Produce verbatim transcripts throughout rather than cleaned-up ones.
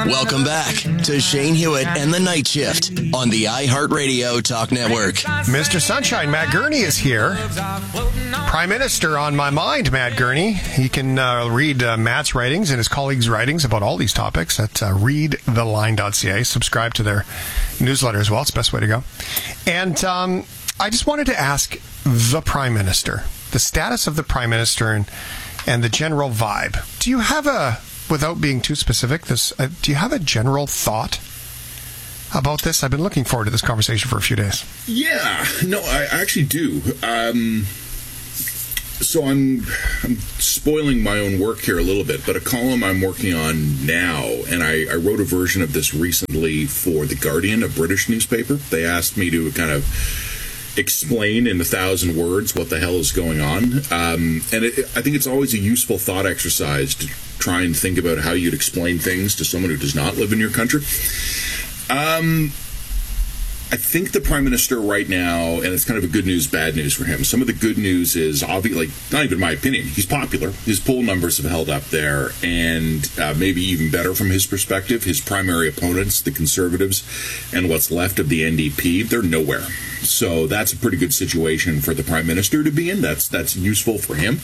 Welcome back to Shane Hewitt and the Night Shift on the iHeartRadio Talk Network. Mister Sunshine, Matt Gurney is here. Prime Minister on my mind, Matt Gurney. You can uh, read uh, Matt's writings and his colleagues' writings about all these topics at uh, read the line dot c a. Subscribe to their newsletter as well. It's the best way to go. And um, I just wanted to ask the Prime Minister, the status of the Prime Minister and, and the general vibe. Do you have a... Without being too specific, this uh, do you have a general thought about this? I've been looking forward to this conversation for a few days. Yeah, no, I actually do. Um, so I'm, I'm spoiling my own work here a little bit, but a column I'm working on now, and I, I wrote a version of this recently for The Guardian, a British newspaper. They asked me to kind of explain in a thousand words what the hell is going on. Um, and it, I think it's always a useful thought exercise to try and think about how you'd explain things to someone who does not live in your country. Um, I think the Prime Minister right now, and it's kind of a good news, bad news for him. Some of the good news is, obviously, like, not even my opinion, he's popular. His poll numbers have held up there, and uh, maybe even better from his perspective. His primary opponents, the Conservatives, and what's left of the N D P, they're nowhere. So that's a pretty good situation for the Prime Minister to be in. That's that's useful for him.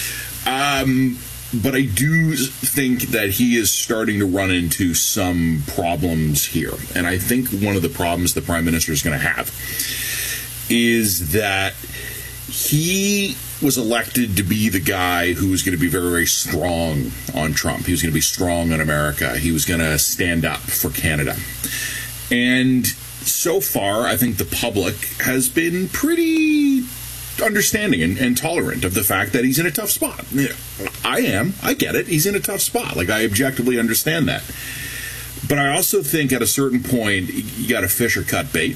Um, but I do think that he is starting to run into some problems here. And I think one of the problems the Prime Minister is going to have is that he was elected to be the guy who was going to be very, very strong on Trump. He was going to be strong on America. He was going to stand up for Canada. And so far, I think the public has been pretty understanding and, and tolerant of the fact that he's in a tough spot. I am. I get it. He's in a tough spot. Like, I objectively understand that. But I also think at a certain point, you got to fish or cut bait.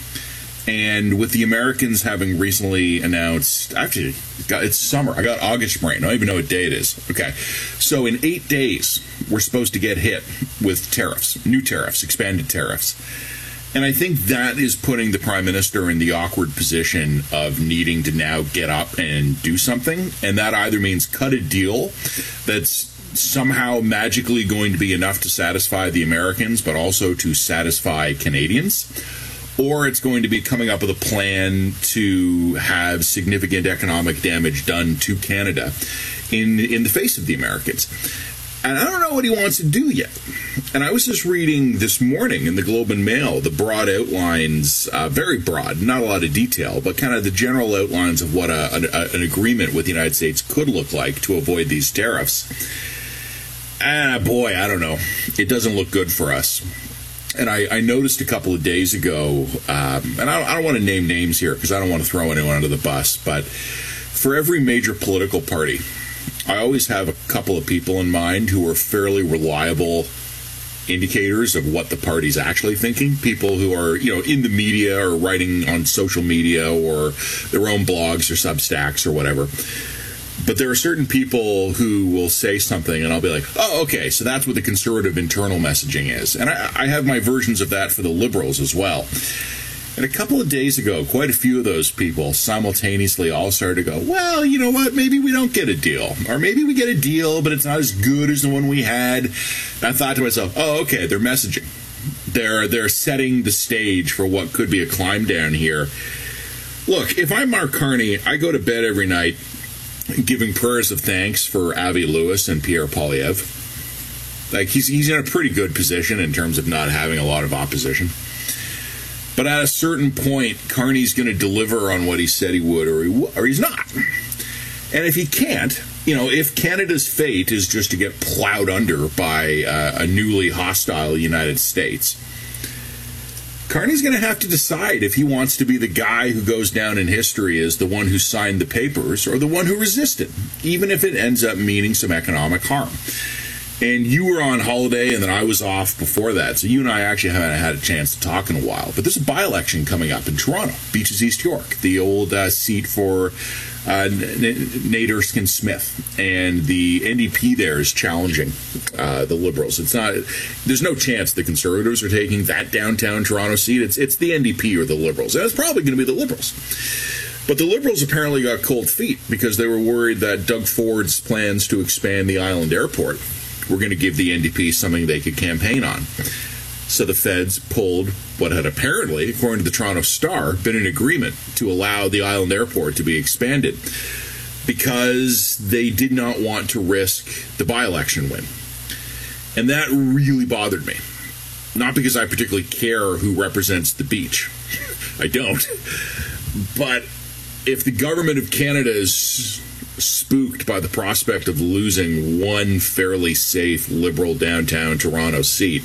And with the Americans having recently announced, actually, it's summer. I got August brain. I don't even know what day it is. Okay. So in eight days, we're supposed to get hit with tariffs, new tariffs, expanded tariffs. And I think that is putting the Prime Minister in the awkward position of needing to now get up and do something. And that either means cut a deal that's somehow magically going to be enough to satisfy the Americans, but also to satisfy Canadians. Or it's going to be coming up with a plan to have significant economic damage done to Canada in in the face of the Americans. And I don't know what he wants to do yet. And I was just reading this morning in the Globe and Mail the broad outlines, uh, very broad, not a lot of detail, but kind of the general outlines of what a, a, an agreement with the United States could look like to avoid these tariffs. Ah, boy, I don't know. It doesn't look good for us. And I, I noticed a couple of days ago, um, and I don't, I don't want to name names here because I don't want to throw anyone under the bus, but for every major political party, I always have a couple of people in mind who are fairly reliable indicators of what the party's actually thinking. People who are, you know, in the media or writing on social media or their own blogs or Substacks or whatever. But there are certain people who will say something and I'll be like, oh, okay, so that's what the conservative internal messaging is. And I, I have my versions of that for the liberals as well. And a couple of days ago, quite a few of those people simultaneously all started to go, well, you know what, maybe we don't get a deal. Or maybe we get a deal, but it's not as good as the one we had. And I thought to myself, oh, okay, they're messaging. They're, they're setting the stage for what could be a climb down here. Look, if I'm Mark Carney, I go to bed every night giving prayers of thanks for Avi Lewis and Pierre Poilievre. Like, he's, he's in a pretty good position in terms of not having a lot of opposition. But at a certain point, Carney's going to deliver on what he said he would, or he w- or he's not. And if he can't, you know, if Canada's fate is just to get plowed under by uh, a newly hostile United States, Carney's going to have to decide if he wants to be the guy who goes down in history as the one who signed the papers or the one who resisted, even if it ends up meaning some economic harm. And you were on holiday, and then I was off before that. So you and I actually haven't had a chance to talk in a while. But there's a by-election coming up in Toronto, Beaches East York, the old uh, seat for uh, Nate Erskine-Smith. And the N D P there is challenging uh, the Liberals. It's not. There's no chance the Conservatives are taking that downtown Toronto seat. It's, it's the N D P or the Liberals. And it's probably going to be the Liberals. But the Liberals apparently got cold feet because they were worried that Doug Ford's plans to expand the Island Airport were going to give the N D P something they could campaign on. So the feds pulled what had apparently, according to the Toronto Star, been an agreement to allow the island airport to be expanded because they did not want to risk the by-election win. And that really bothered me. Not because I particularly care who represents the beach. I don't. But if the government of Canada is spooked by the prospect of losing one fairly safe Liberal downtown Toronto seat,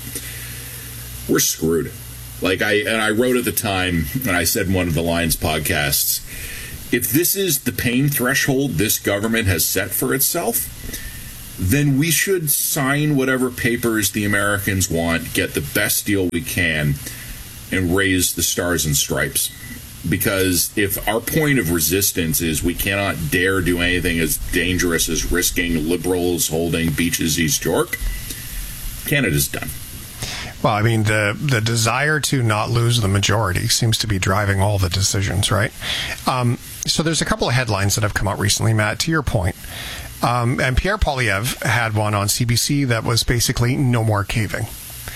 we're screwed. Like I and I wrote at the time, and I said in one of the Lions podcasts, if this is the pain threshold this government has set for itself, then we should sign whatever papers the Americans want, get the best deal we can, and raise the stars and stripes. Because if our point of resistance is we cannot dare do anything as dangerous as risking Liberals holding Beaches East York, Canada's done. Well, I mean, the the desire to not lose the majority seems to be driving all the decisions, right? Um, so there's a couple of headlines that have come out recently, Matt, to your point. Um, and Pierre Poilievre had one on C B C that was basically no more caving.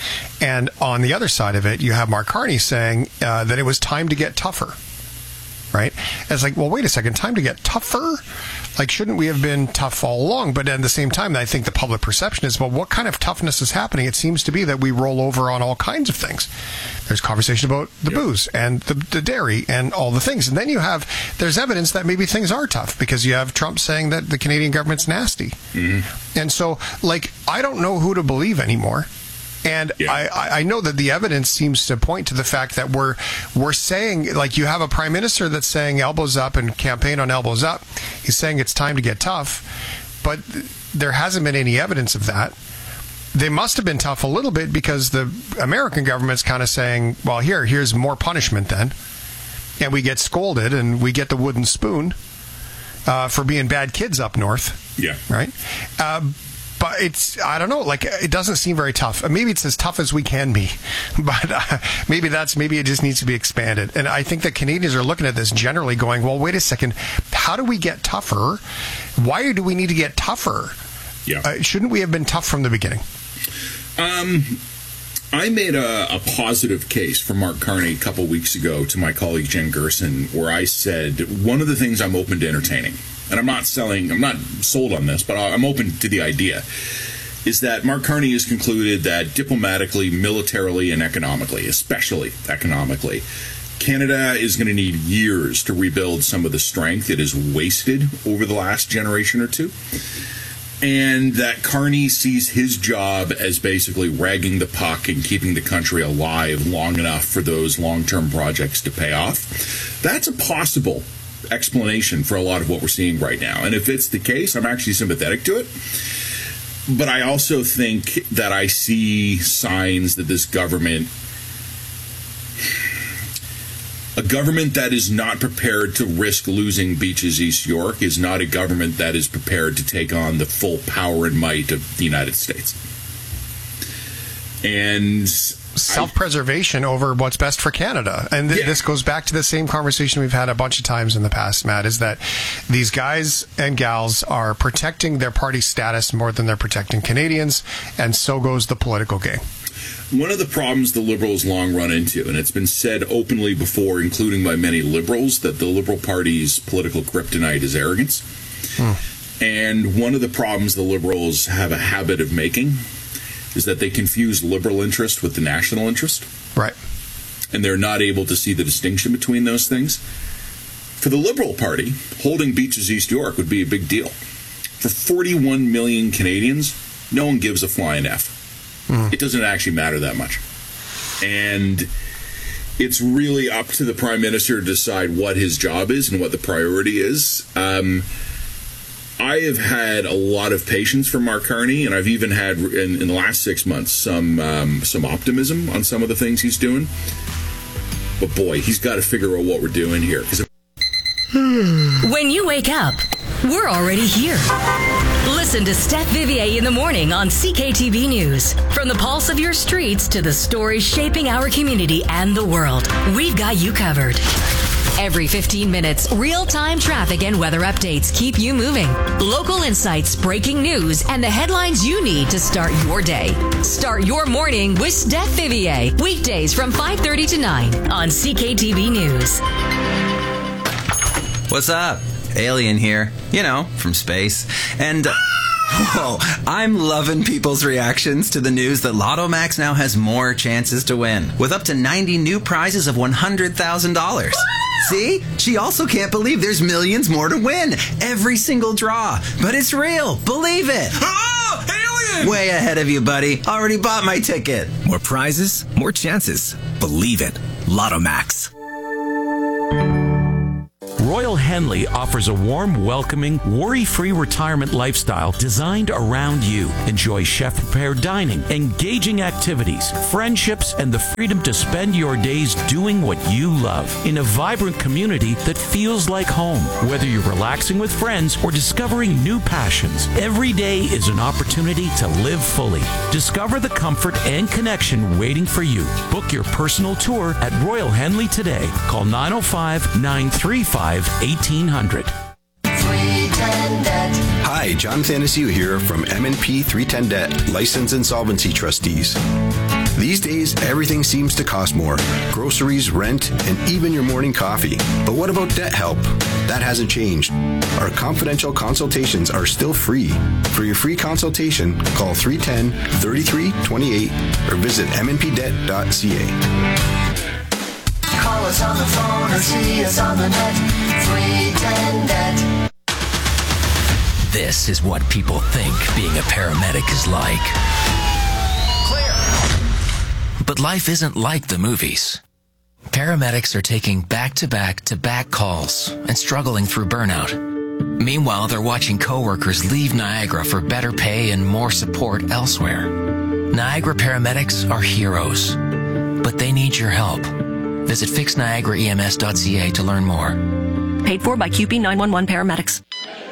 And on the other side of it, you have Mark Carney saying uh, that it was time to get tougher, right? And it's like, well, wait a second, time to get tougher? Like, shouldn't we have been tough all along? But at the same time, I think the public perception is, well, what kind of toughness is happening? It seems to be that we roll over on all kinds of things. There's conversation about the yep. booze and the, the dairy and all the things. And then you have, there's evidence that maybe things are tough because you have Trump saying that the Canadian government's nasty. Mm-hmm. And so, like, I don't know who to believe anymore. And yeah. I, I know that the evidence seems to point to the fact that we're we're saying, like, you have a prime minister that's saying elbows up and campaign on elbows up. He's saying it's time to get tough, but there hasn't been any evidence of that. They must have been tough a little bit because the American government's kind of saying, well, here, here's more punishment then. And we get scolded and we get the wooden spoon uh, for being bad kids up north. Yeah. Right? Uh, But it's, I don't know, like, it doesn't seem very tough. Maybe it's as tough as we can be, but uh, maybe that's, maybe it just needs to be expanded. And I think that Canadians are looking at this generally going, well, wait a second, how do we get tougher? Why do we need to get tougher? Yeah. Uh, shouldn't we have been tough from the beginning? Um, I made a, a positive case for Mark Carney a couple weeks ago to my colleague Jen Gerson, where I said, one of the things I'm open to entertaining, and I'm not selling, I'm not sold on this, but I'm open to the idea, is that Mark Carney has concluded that diplomatically, militarily, and economically, especially economically, Canada is going to need years to rebuild some of the strength it has wasted over the last generation or two. And that Carney sees his job as basically ragging the puck and keeping the country alive long enough for those long-term projects to pay off. That's a possible explanation for a lot of what we're seeing right now. And if it's the case, I'm actually sympathetic to it. But I also think that I see signs that this government, a government that is not prepared to risk losing Beaches East York is not a government that is prepared to take on the full power and might of the United States. And self-preservation I, over what's best for Canada. And th- yeah. this goes back to the same conversation we've had a bunch of times in the past, Matt, is that these guys and gals are protecting their party status more than they're protecting Canadians, and so goes the political game. One of the problems the Liberals long run into, and it's been said openly before, including by many Liberals, that the Liberal Party's political kryptonite is arrogance. Hmm. And one of the problems the Liberals have a habit of making is that they confuse liberal interest with the national interest. Right. And they're not able to see the distinction between those things. For the Liberal Party, holding Beaches East York would be a big deal. For forty-one million Canadians, no one gives a flying F. Mm. It doesn't actually matter that much. And it's really up to the Prime Minister to decide what his job is and what the priority is. Um, I have had a lot of patience for Mark Carney, and I've even had, in, in the last six months, some um, some optimism on some of the things he's doing. But boy, he's got to figure out what we're doing here. When you wake up, we're already here. Listen to Steph Vivier in the morning on C K T V News. From the pulse of your streets to the stories shaping our community and the world, we've got you covered. Every fifteen minutes, real-time traffic and weather updates keep you moving. Local insights, breaking news, and the headlines you need to start your day. Start your morning with Steph Vivier. Weekdays from five thirty to nine on C K T V News. What's up? Alien here. You know, from space. And... Uh, Whoa, I'm loving people's reactions to the news that Lotto Max now has more chances to win, with up to ninety new prizes of one hundred thousand dollars. See? She also can't believe there's millions more to win. Every single draw. But it's real. Believe it. Oh, alien! Way ahead of you, buddy. Already bought my ticket. More prizes, more chances. Believe it. Lotto Max. Royal Henley offers a warm, welcoming, worry-free retirement lifestyle designed around you. Enjoy chef-prepared dining, engaging activities, friendships, and the freedom to spend your days doing what you love in a vibrant community that feels like home. Whether you're relaxing with friends or discovering new passions, every day is an opportunity to live fully. Discover the comfort and connection waiting for you. Book your personal tour at Royal Henley today. Call nine oh five, nine three five, eighteen hundred. Hi, John Thanasiu here from M and P three ten Debt, License Insolvency Trustees. These days, everything seems to cost more. Groceries, rent, and even your morning coffee. But what about debt help? That hasn't changed. Our confidential consultations are still free. For your free consultation, call three one zero, three three two eight or visit m n p debt dot c a. Call us on the phone or see us on the net. three ten debt. This is what people think being a paramedic is like. Clear. But life isn't like the movies. Paramedics are taking back-to-back-to-back calls and struggling through burnout. Meanwhile, they're watching coworkers leave Niagara for better pay and more support elsewhere. Niagara paramedics are heroes, but they need your help. Visit fix niagara e m s dot c a to learn more. Paid for by Q P nine one one Paramedics.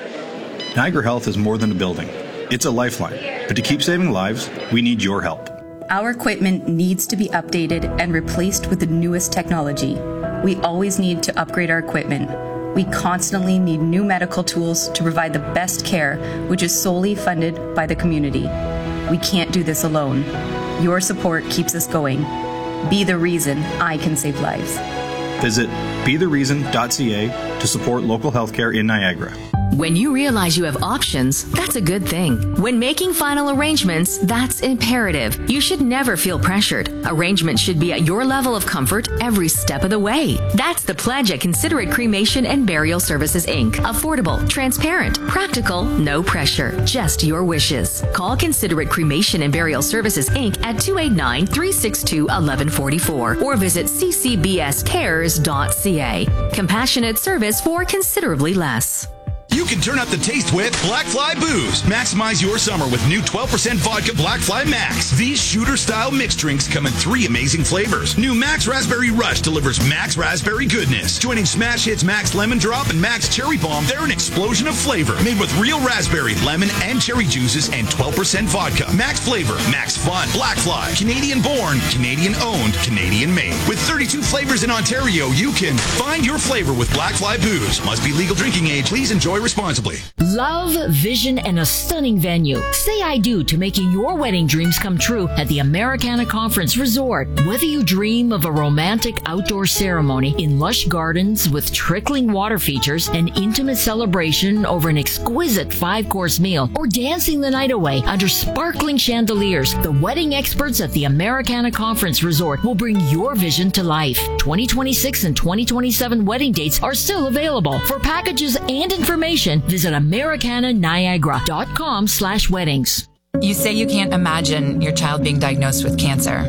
Niagara Health is more than a building. It's a lifeline. But to keep saving lives, we need your help. Our equipment needs to be updated and replaced with the newest technology. We always need to upgrade our equipment. We constantly need new medical tools to provide the best care, which is solely funded by the community. We can't do this alone. Your support keeps us going. Be the reason I can save lives. Visit be the reason dot c a to support local healthcare in Niagara. When you realize you have options, that's a good thing. When making final arrangements, that's imperative. You should never feel pressured. Arrangements should be at your level of comfort every step of the way. That's the pledge at Considerate Cremation and Burial Services, Incorporated. Affordable, transparent, practical, no pressure, just your wishes. Call Considerate Cremation and Burial Services, Incorporated at two eight nine, three six two, one one four four or visit c c b s cares dot c a. Compassionate service for considerably less. You can turn up the taste with Black Fly Booze. Maximize your summer with new twelve percent vodka Black Fly Max. These shooter-style mixed drinks come in three amazing flavors. New Max Raspberry Rush delivers Max Raspberry goodness. Joining Smash Hits Max Lemon Drop and Max Cherry Bomb, they're an explosion of flavor. Made with real raspberry, lemon, and cherry juices and twelve percent vodka. Max flavor, Max fun. Black Fly. Canadian-born, Canadian-owned, Canadian-made. With thirty-two flavors in Ontario, you can find your flavor with Black Fly Booze. Must be legal drinking age. Please enjoy responsibly. Love, vision, and a stunning venue. Say I do to making your wedding dreams come true at the Americana Conference Resort. Whether you dream of a romantic outdoor ceremony in lush gardens with trickling water features, an intimate celebration over an exquisite five-course meal, or dancing the night away under sparkling chandeliers, the wedding experts at the Americana Conference Resort will bring your vision to life. twenty twenty-six and twenty twenty-seven wedding dates are still available. For packages and information, visit americana niagara dot com slash weddings. You say you can't imagine your child being diagnosed with cancer,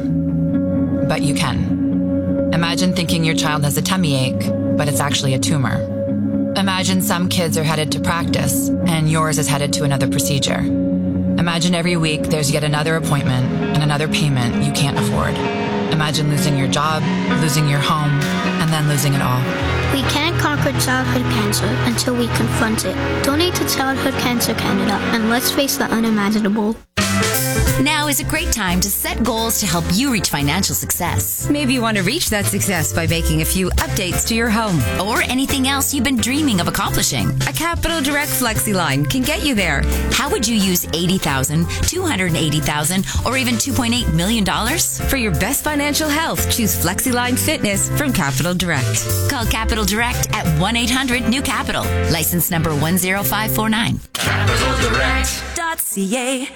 but you can. Imagine thinking your child has a tummy ache, but it's actually a tumor. Imagine some kids are headed to practice, and yours is headed to another procedure. Imagine every week there's yet another appointment and another payment you can't afford. Imagine losing your job, losing your home, and then losing it all. We can't conquer childhood cancer until we confront it. Donate to Childhood Cancer Canada, and let's face the unimaginable. Now is a great time to set goals to help you reach financial success. Maybe you want to reach that success by making a few updates to your home. Or anything else you've been dreaming of accomplishing. A Capital Direct FlexiLine can get you there. How would you use eighty thousand dollars, two hundred eighty thousand dollars, or even two point eight million dollars? For your best financial health, choose FlexiLine Fitness from Capital Direct. Call Capital Direct at one eight hundred new capital. License number one zero five four nine. Capital Direct Dot C A.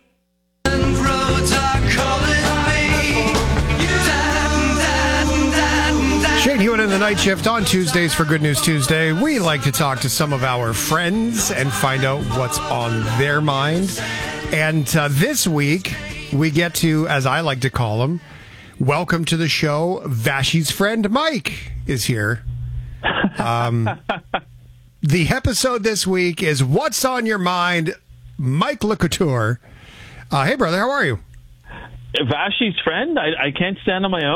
Shane Hewitt in the Night Shift on Tuesdays for Good News Tuesday. We like to talk to some of our friends and find out what's on their mind. And uh, this week, we get to, as I like to call him, welcome to the show, Vashi's friend Mike is here. Um, the episode this week is What's on Your Mind, Mike LeCouture. Uh, hey, brother, how are you? Vashi's friend? I, I can't stand on my own.